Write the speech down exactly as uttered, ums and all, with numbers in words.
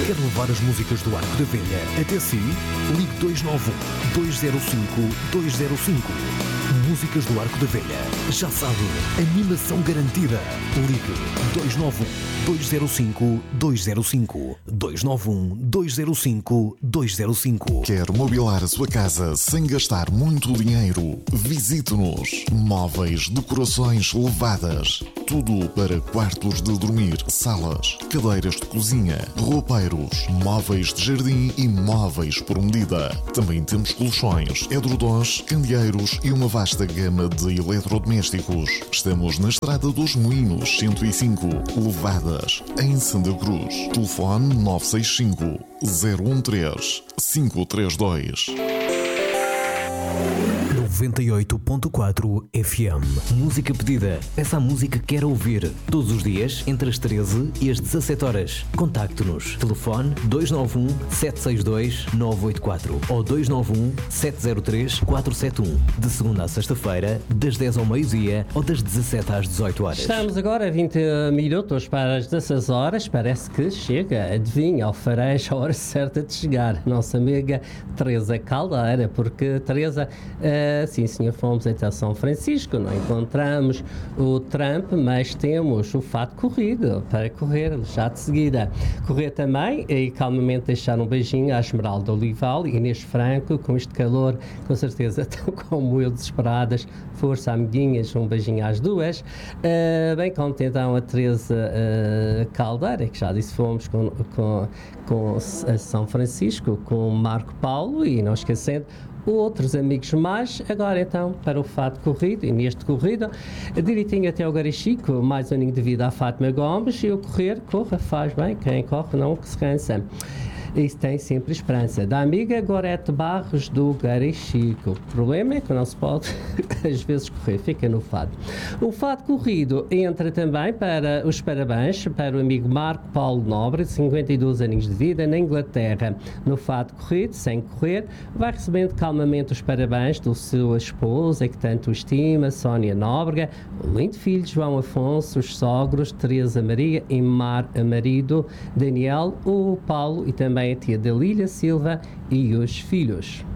Quer levar as músicas do Arco da Velha até si? Ligue dois nove um, dois zero cinco, dois zero cinco. Músicas do Arco da Velha. Já sabe, animação garantida. Ligue dois nove um, dois zero cinco, dois zero cinco. dois nove um, dois zero cinco, dois zero cinco. Quer mobilar a sua casa sem gastar muito dinheiro? Visite-nos. Móveis, decorações levadas. Tudo para quartos de dormir, salas, cadeiras de cozinha, roupeiros, móveis de jardim e móveis por medida. Também temos colchões, edredons, candeeiros e uma vasta gama de eletrodomésticos. Estamos na Estrada dos Moinhos cento e cinco, Levadas, em Santa Cruz. Telefone nove seis cinco, zero um três, cinco três dois. noventa e oito ponto quatro F M. Música pedida. Essa música que quer ouvir. Todos os dias, entre as treze e as dezassete horas. Contacte-nos. Telefone dois nove um, sete seis dois, nove oito quatro ou dois nove um, sete zero três, quatro sete um. De segunda a sexta-feira, das dez ao meio-dia ou das dezassete às dezoito horas. Estamos agora a vinte minutos para as dezesseis horas. Parece que chega, adivinha, ao farejo, a hora certa de chegar. Nossa amiga Teresa Caldeira, porque Teresa... Uh, sim, senhor, fomos até São Francisco, não encontramos o Trump, mas temos o fato corrido para correr já de seguida. Correr também e calmamente deixar um beijinho à Esmeralda Olival e Inês Franco, com este calor, com certeza, tão como eu, desesperadas. Força, amiguinhas, um beijinho às duas. Uh, bem como então a Teresa uh, Caldeira, que já disse, fomos com, com, com a São Francisco, com Marco Paulo e não esquecendo outros amigos mais. Agora então para o fato corrido, e neste corrido direitinho até o Garichico, mais um aninho de vida à Fátima Gomes, e o correr, corra, faz bem, quem corre não que se cansa. Isso tem sempre esperança. Da amiga Gorete Barros do Garichico. O problema é que não se pode às vezes correr, fica no fado. O fado corrido entra também para os parabéns para o amigo Marco Paulo Nobre, de cinquenta e dois aninhos de vida, na Inglaterra. No fado corrido, sem correr, vai recebendo calmamente os parabéns do sua esposa, que tanto estima, Sónia Nóbrega, o lindo filho João Afonso, os sogros Teresa Maria e Mar, marido Daniel, o Paulo e também a tia Dalília Silva e os filhos.